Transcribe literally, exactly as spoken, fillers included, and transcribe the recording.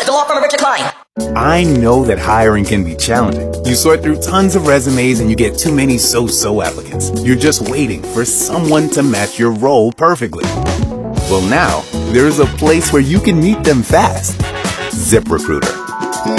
the law firm of Richard Klein. I know that hiring can be challenging. You sort through tons of resumes and you get too many so-so applicants. You're just waiting for someone to match your role perfectly. Well, now, there's a place where you can meet them fast. ZipRecruiter.